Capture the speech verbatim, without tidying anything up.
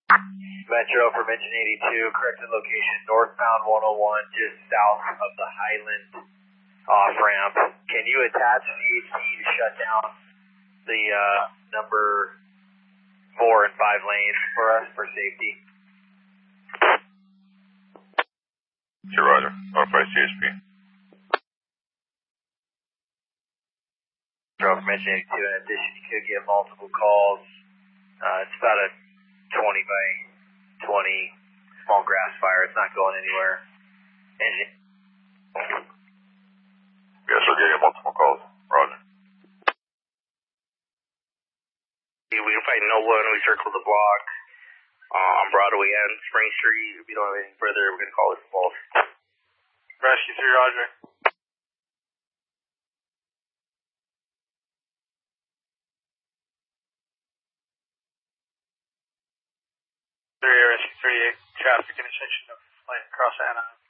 Metro from engine eighty-two, corrected location northbound one oh one, just south of the Highland off-ramp. Can you attach V H D to shut down the uh, number four and five lanes for us for safety? Sure, Roger. Notify C H P. Metro from engine eighty-two, in addition, you could get multiple calls. Uh, it's about a twenty by twenty small grass fire. It's not going anywhere. Engine. Yes, we're getting multiple calls. Roger. We can find no one. We circle the block uh, on Broadway and Spring Street. If we don't have anything further, we're going to call this false. Rescue three, Roger. Three, Rescue three, traffic intersection of lane across Anaheim.